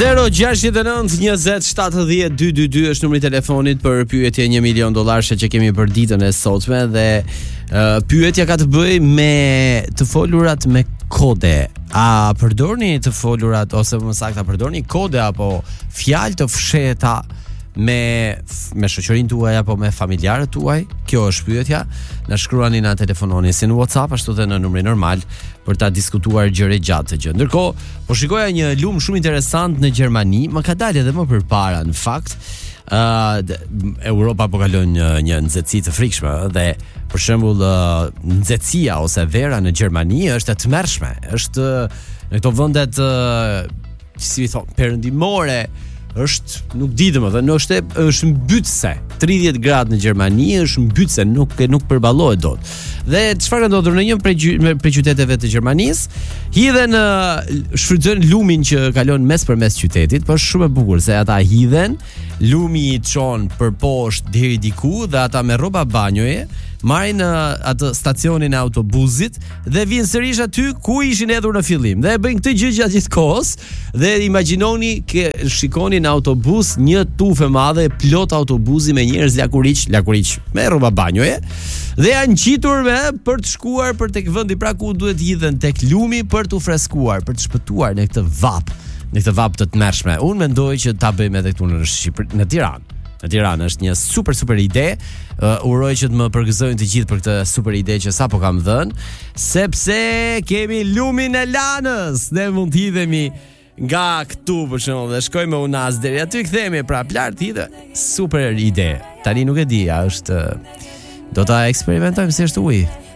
06920702222 është numri i telefonit për pyetje $1 milion që kemi për ditën e sotme dhe pyetja ka të bëjë me të folurat me kode. A përdorni të folurat ose më saktë përdorni kode apo fjalë të fshehta me shoqërinë tuaj apo me familjarët tuaj? Kjo është pyetja. Na shkruani, na telefononi si në WhatsApp ashtu edhe në numrin normal për ta diskutuar gjëra gjatë të gjë. Ndërkohë, po shikoja një lum shumë interesant në Gjermani, më ka dalë edhe më përpara në fakt. Europa po kalon një nxehtësi të frikshme dhe për shembull nxehtësia ose vera në Gjermani është e tmerrshme. Është në këto vendet si i thon perëndimore, është nuk di domethënë, është mbytëse. 30 gradë në Gjermani është mbytëse, nuk përballohet dot. Dhe çfarë ndodhur në një prej qyteteve të Gjermanisë, hidhen shfrytëzojnë lumin që kalon mes qytetit, por shumë e bukur se ata hidhen, lumi i çon përposhtë deri diku dhe ata me rroba banjoje marrin atë stacionin e autobusit dhe vinë sërish aty ku ishin hedhur në fillim. Dhe e bëjnë këtë gjë gjatë gjithë kohës dhe imagjinoni që shikoni në autobus një tufë e madhe, plot autobusi me njerëz lakuriç me rroba banjoje dhe janë ngjitur për të shkuar për tek vendi pra ku duhet hidhen tek lumi për të freskuar, për të shpëtuar në këtë vap të tmerrshme. Unë mendoj që ta bëjmë edhe këtu në Tiranë. Në Tiranë është një super ide. Uroj që të më përgëzojnë të gjithë për këtë super ide që sapo kam dhënë, sepse kemi lumin e Lanës. Ne mund të hidhemi nga këtu për shembull dhe shkojmë unas deri aty, kthehemi prap lart hidhe. Super ide. Tani nuk e di, është do ta eksperimentojmë si është uji.